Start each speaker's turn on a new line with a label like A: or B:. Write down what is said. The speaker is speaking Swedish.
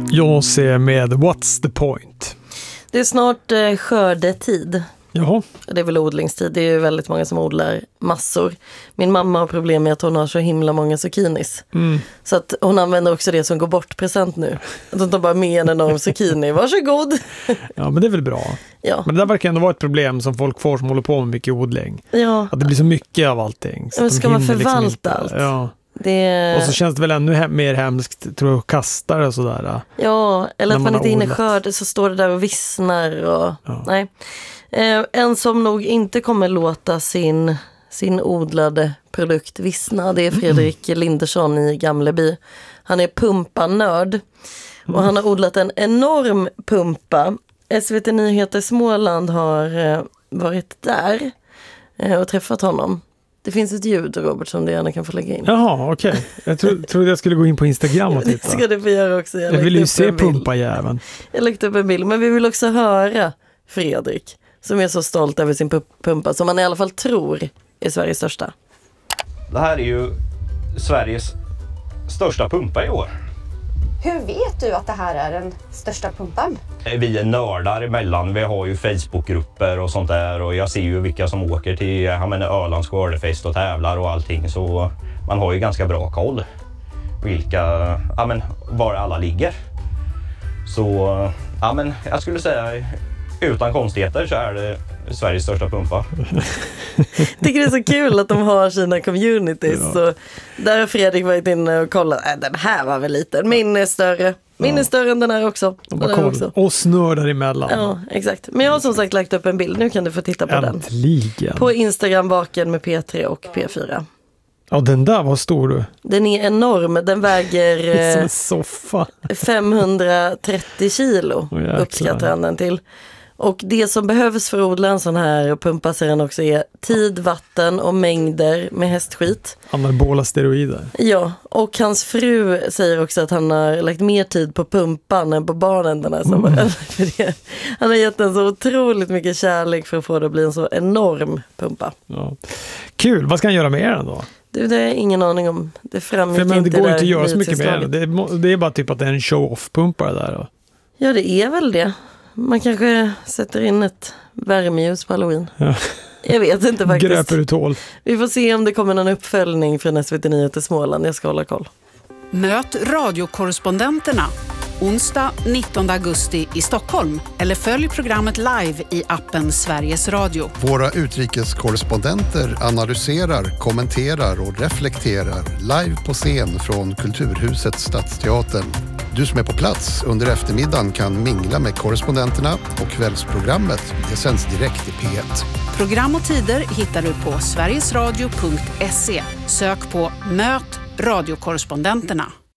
A: Jag ser med What's the point?
B: Det är snart skördetid.
A: Jaha.
B: Det är väl odlingstid. Det är ju väldigt många som odlar massor. Min mamma har problem med att hon har så himla många zucchinis. Så att hon använder också det som går bort present nu. Att hon tar bara med en enorm zucchini. Varsågod!
A: Ja, men det är väl bra.
B: Ja.
A: Men det där verkar ändå vara ett problem som folk får som håller på med mycket odling.
B: Ja.
A: Att det blir så mycket av allting. Så
B: men
A: att
B: ska man förvalta allt?
A: Ja. Och så känns det väl ännu mer hemskt, tror jag, att kasta det och sådär.
B: Ja, eller att man inte hinner skörda så står det där och vissnar. Och, nej. En som nog inte kommer låta sin odlade produkt vissna, det är Fredrik Lindersson i Gamleby. Han är pumpanörd och han har odlat en enorm pumpa. SVT Nyheter Småland har varit där och träffat honom. Det finns ett ljud, Robert, som du gärna kan få lägga in.
A: Jaha, okej. Jag trodde jag skulle gå in på Instagram och titta.
B: Det ska du få göra också.
A: Jag vill ju se pumpajäveln.
B: Jag läckte upp en bild, men vi vill också höra Fredrik, som är så stolt över sin pumpa, som man i alla fall tror är Sveriges största.
C: Det här är ju Sveriges största pumpa i år.
D: Hur vet du att det här är den största pumpan?
C: Vi är nördar emellan. Vi har ju Facebookgrupper och sånt där. Och jag ser ju vilka som åker till Ölands skördefest och tävlar och allting. Så man har ju ganska bra koll var alla ligger. Så jag skulle säga utan konstigheter så är det Sveriges största pumpa.
B: Jag tycker det är så kul att de har sina communities. Ja. Så där har Fredrik varit inne och kollat. Den här var väl liten. Min är större. Min är större än den här också.
A: De har koll. Och snördar emellan.
B: Ja, exakt. Men jag har som sagt lagt upp en bild. Nu kan du få titta på
A: Äntligen.
B: Den. På Instagram, Vaken med P3 och P4.
A: Ja, den där var stor du.
B: Den är enorm. Den väger
A: som en soffa.
B: 530 kilo uppskattar han den till. Och det som behövs för att odla en sån här och pumpa sig den också är tid, vatten och mängder med hästskit.
A: Anabola steroider.
B: Ja, och hans fru säger också att han har lagt mer tid på pumpan än på barnen den här sommaren. Han har gett den så otroligt mycket kärlek för att få det att bli en så enorm pumpa.
A: Ja. Kul, vad ska han göra med den då?
B: Det är ingen aning om. Det framgick inte.
A: Det går
B: där
A: inte att göra så mycket med den. Det är bara typ att det är en show-off-pumpa där då.
B: Ja, det är väl det. Man kanske sätter in ett värmeljus på Halloween. Ja. Jag vet inte faktiskt.
A: Gröper ut hål.
B: Vi får se om det kommer någon uppföljning från SVT Nyheter Småland. Jag ska hålla koll.
E: Möt radiokorrespondenterna onsdag 19 augusti i Stockholm. Eller följ programmet live i appen Sveriges Radio.
F: Våra utrikeskorrespondenter analyserar, kommenterar och reflekterar live på scen från Kulturhuset Stadsteatern. Du som är på plats under eftermiddagen kan mingla med korrespondenterna och kvällsprogrammet. Det sänds direkt i P1.
E: Program och tider hittar du på sverigesradio.se. Sök på Möt radiokorrespondenterna.